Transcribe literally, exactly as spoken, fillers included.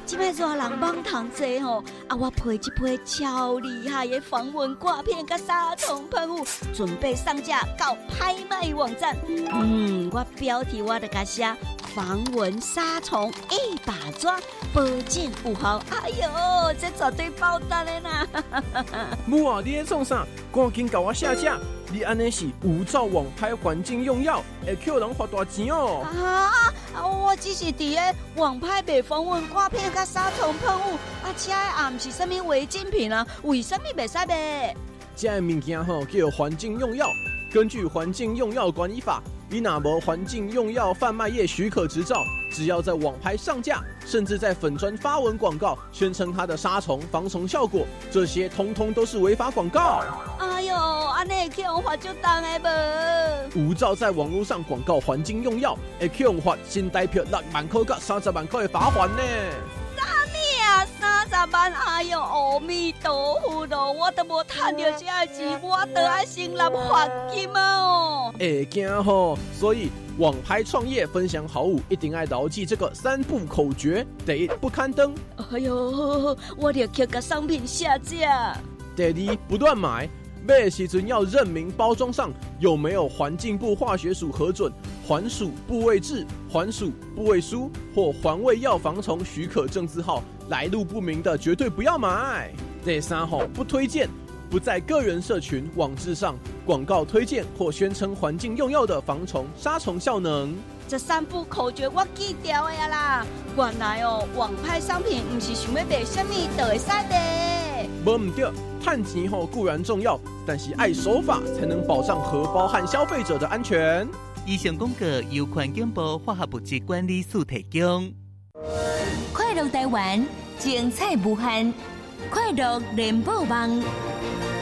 这摆热人网糖济吼，啊，我配一批超厉害的防蚊挂片甲杀虫喷雾，准备上架到拍卖网站。嗯，我标题我就甲写防蚊杀虫一把抓，保证有效。哎呦，这绝对爆单的啦！ 母啊，你在创啥？赶紧给我下架！你安尼是无照网拍环境用药，会扣人罚大钱哦！ 啊，我只是伫个网拍卖防蚊挂片甲杀虫喷雾，啊，这也毋是什么违禁品啊，为什么袂使卖？ 这个物件吼叫环境用药，根据《环境用药管理法》，你若无环境用药贩卖业许可执照，只要在网拍上架，甚至在粉专发文广告，宣称它的杀虫防虫效果，这些通通都是违法广告。 哎呦，安尼会去用罚就重的无？ 无照在网络上广告环境用药，会去用罚新台币六万块到三十万块的罚款呢。 啊，三十万！哎呦，阿弥陀佛咯，我都无赚到这个钱，我都要先立罚金啊！哦， 会惊吼，所以网拍创业分享好物，一定要牢记这个三不口诀：第一，不刊登； 哎呦，我得去个商品下架； 第二，不乱买。买的时阵要认明包装上有没有环境部化学署核准、环署部位制、环署部位书或环卫药防虫许可证字号，来路不明的绝对不要买。第三吼，不推荐，不在个人社群、网志上广告推荐或宣称环境用药的防虫、杀虫效能。 这三不口诀我记掉的呀啦！原来哦，网拍商品不是想要卖什么就会使卖。 无唔对，赚钱后固然重要，但是爱守法才能保障荷包和消费者的安全。 以上广告由环境部化学物质管理署提供。 快乐台湾，精彩无限，快乐联播网。